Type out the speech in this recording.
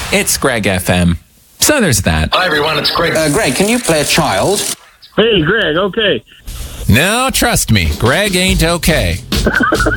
It's Greg FM. So there's that. Hi, everyone. It's Greg. Greg, can you play a child? Hey, Greg, okay. No, trust me, Greg ain't okay.